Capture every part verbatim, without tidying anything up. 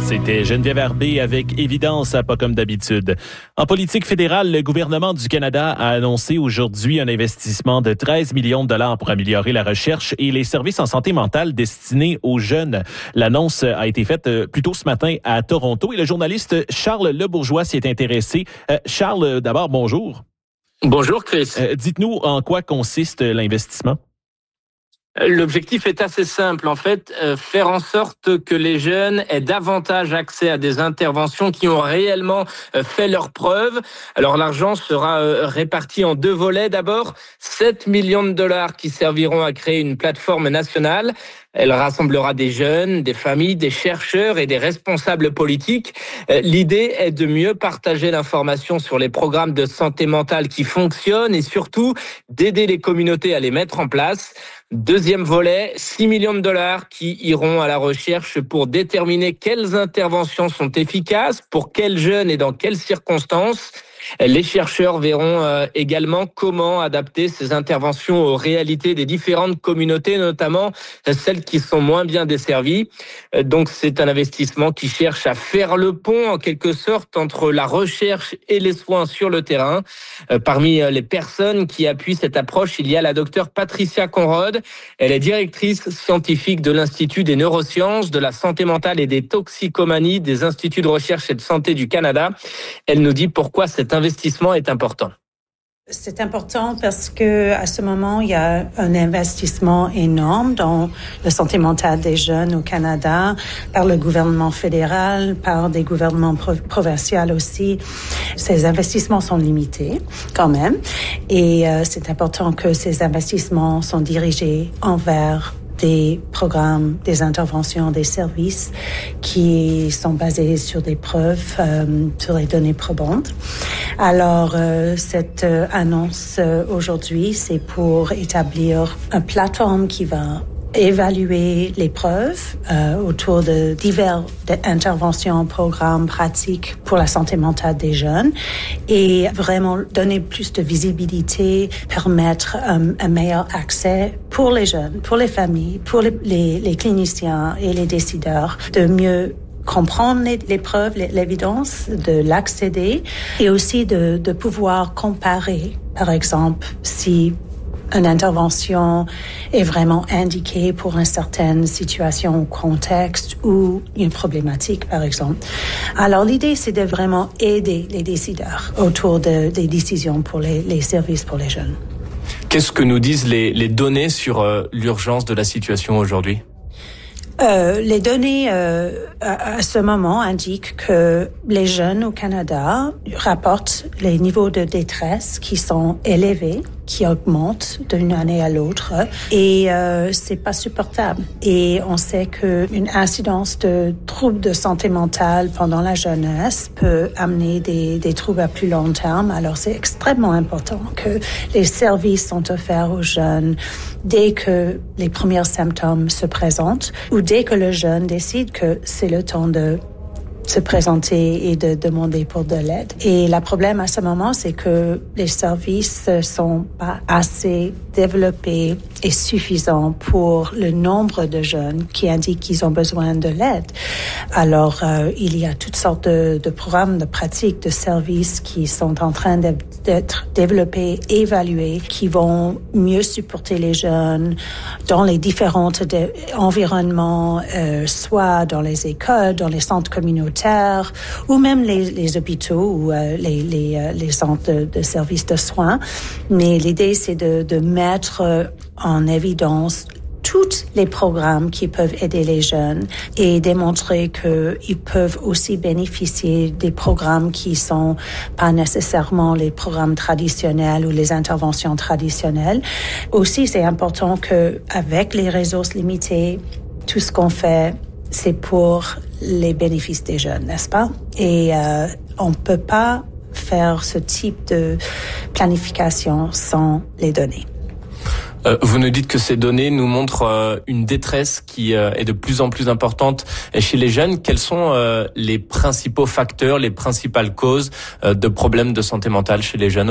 C'était Geneviève Herbé avec Évidence, pas comme d'habitude. En politique fédérale, le gouvernement du Canada a annoncé aujourd'hui un investissement de treize millions de dollars pour améliorer la recherche et les services en santé mentale destinés aux jeunes. L'annonce a été faite plus tôt ce matin à Toronto et le journaliste Charles Lebourgeois s'y est intéressé. Euh, Charles, d'abord, bonjour. Bonjour Chris. Euh, dites-nous en quoi consiste l'investissement. L'objectif est assez simple, en fait, euh, faire en sorte que les jeunes aient davantage accès à des interventions qui ont réellement euh, fait leurs preuves. Alors l'argent sera euh, réparti en deux volets. D'abord, sept millions de dollars qui serviront à créer une plateforme nationale. Elle rassemblera des jeunes, des familles, des chercheurs et des responsables politiques. Euh, l'idée est de mieux partager l'information sur les programmes de santé mentale qui fonctionnent et surtout d'aider les communautés à les mettre en place. Deuxième volet, six millions de dollars qui iront à la recherche pour déterminer quelles interventions sont efficaces, pour quels jeunes et dans quelles circonstances. Les chercheurs verront euh, également comment adapter ces interventions aux réalités des différentes communautés, notamment celles qui sont moins bien desservies. Euh, donc c'est un investissement qui cherche à faire le pont en quelque sorte entre la recherche et les soins sur le terrain. Euh, parmi les personnes qui appuient cette approche, il y a la docteure Patricia Conrod. Elle est directrice scientifique de l'Institut des neurosciences, de la santé mentale et des toxicomanies des Instituts de recherche et de santé du Canada. Elle nous dit pourquoi cet investissement est important. C'est important parce que à ce moment, il y a un investissement énorme dans la santé mentale des jeunes au Canada, par le gouvernement fédéral, par des gouvernements pro- provinciaux aussi. Ces investissements sont limités quand même et euh, c'est important que ces investissements sont dirigés envers des programmes, des interventions, des services qui sont basés sur des preuves, euh, sur les données probantes. Alors, euh, cette euh, annonce euh, aujourd'hui, c'est pour établir une plateforme qui va évaluer les preuves euh, autour de diverses interventions, programmes, pratiques pour la santé mentale des jeunes et vraiment donner plus de visibilité, permettre um, un meilleur accès pour les jeunes, pour les familles, pour les, les, les cliniciens et les décideurs de mieux comprendre les, les preuves, l'évidence, de l'accéder et aussi de, de pouvoir comparer, par exemple, si une intervention est vraiment indiquée pour une certaine situation ou contexte ou une problématique, par exemple. Alors, l'idée, c'est de vraiment aider les décideurs autour de, des décisions pour les, les services pour les jeunes. Qu'est-ce que nous disent les, les données sur euh, l'urgence de la situation aujourd'hui ? Euh, les données euh, à, à ce moment indiquent que les jeunes au Canada rapportent les niveaux de détresse qui sont élevés, qui augmentent d'une année à l'autre, et euh, c'est pas supportable. Et on sait que une incidence de troubles de santé mentale pendant la jeunesse peut amener des, des troubles à plus long terme. Alors c'est extrêmement important que les services sont offerts aux jeunes dès que les premiers symptômes se présentent ou dès que le jeune décide que c'est le temps de se présenter et de demander pour de l'aide. Et le problème à ce moment, c'est que les services sont pas assez développés et suffisants pour le nombre de jeunes qui indiquent qu'ils ont besoin de l'aide. Alors, euh, il y a toutes sortes de, de programmes, de pratiques, de services qui sont en train de, d'être développés, évalués, qui vont mieux supporter les jeunes dans les différents de, environnements, euh, soit dans les écoles, dans les centres communautaires, ou même les, les hôpitaux ou euh, les, les, euh, les centres de, de services de soins. Mais l'idée, c'est de, de mettre en évidence tous les programmes qui peuvent aider les jeunes et démontrer qu'ils peuvent aussi bénéficier des programmes qui sont pas nécessairement les programmes traditionnels ou les interventions traditionnelles. Aussi, c'est important que, avec les ressources limitées, tout ce qu'on fait, c'est pour les bénéfices des jeunes, n'est-ce pas? Et euh, on peut pas faire ce type de planification sans les données. Euh, vous nous dites que ces données nous montrent euh, une détresse qui euh, est de plus en plus importante chez les jeunes. Quels sont euh, les principaux facteurs, les principales causes euh, de problèmes de santé mentale chez les jeunes au Canada ?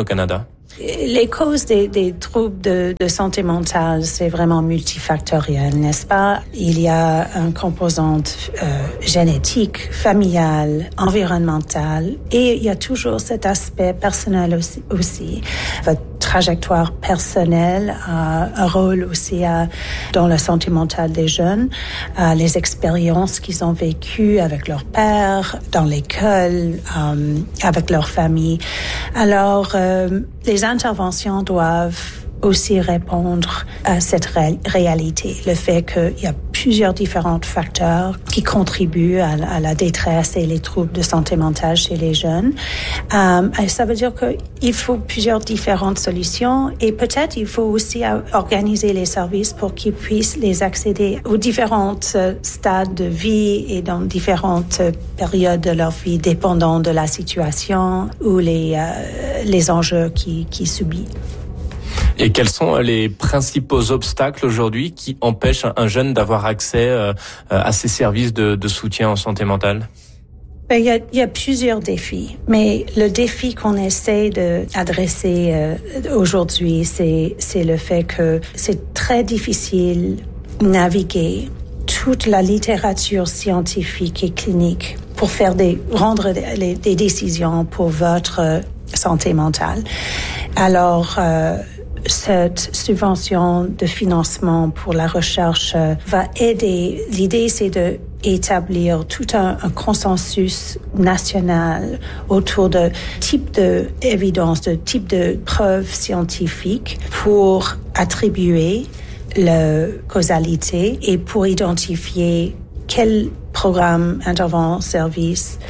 Les causes des, des troubles de, de santé mentale, c'est vraiment multifactoriel, n'est-ce pas? Il y a une composante euh, génétique, familiale, environnementale, et il y a toujours cet aspect personnel aussi. aussi. Votre trajectoire personnelle a un rôle aussi à, dans la santé mentale des jeunes, à les expériences qu'ils ont vécues avec leur père, dans l'école, euh, avec leur famille. Alors, euh, les interventions doivent aussi répondre à cette ré- réalité, le fait qu'il y a plusieurs différents facteurs qui contribuent à, à la détresse et les troubles de santé mentale chez les jeunes. Euh, et ça veut dire qu'il faut plusieurs différentes solutions et peut-être il faut aussi organiser les services pour qu'ils puissent les accéder aux différents stades de vie et dans différentes périodes de leur vie, dépendant de la situation ou les, euh, les enjeux qu'ils qui subissent. Et quels sont les principaux obstacles aujourd'hui qui empêchent un jeune d'avoir accès à ces services de, de soutien en santé mentale? Il y, a, il y a plusieurs défis, mais le défi qu'on essaie d'adresser euh, aujourd'hui, c'est, c'est le fait que c'est très difficile de naviguer toute la littérature scientifique et clinique pour faire des, rendre des, des décisions pour votre santé mentale. Alors, euh, cette subvention de financement pour la recherche va aider. L'idée, c'est de établir tout un, un consensus national autour de type de évidence, de type de preuves scientifiques pour attribuer la causalité et pour identifier quel programme, intervention, service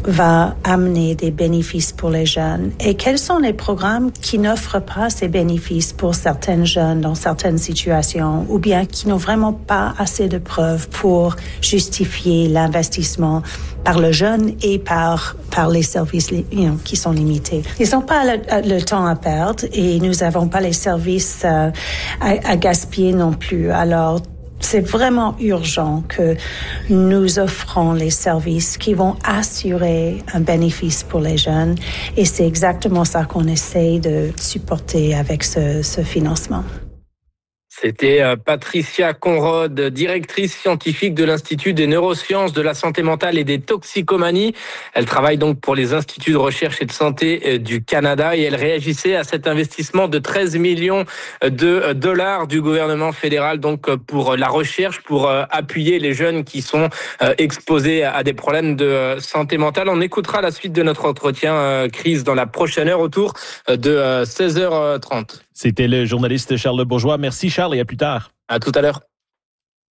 va amener des bénéfices pour les jeunes et quels sont les programmes qui n'offrent pas ces bénéfices pour certains jeunes dans certaines situations ou bien qui n'ont vraiment pas assez de preuves pour justifier l'investissement par le jeune et par, par les services you know, qui sont limités. Ils n'ont pas le, le temps à perdre et nous n'avons pas les services euh, à, à gaspiller non plus. Alors, c'est vraiment urgent que nous offrons les services qui vont assurer un bénéfice pour les jeunes et c'est exactement ça qu'on essaie de supporter avec ce, ce financement. C'était Patricia Conrod, directrice scientifique de l'Institut des neurosciences, de la santé mentale et des toxicomanies. Elle travaille donc pour les instituts de recherche et de santé du Canada et elle réagissait à cet investissement de treize millions de dollars du gouvernement fédéral donc pour la recherche, pour appuyer les jeunes qui sont exposés à des problèmes de santé mentale. On écoutera la suite de notre entretien, Chris, dans la prochaine heure autour de seize heures trente. C'était le journaliste Charles Bourgeois. Merci Charles et à plus tard. À tout à l'heure.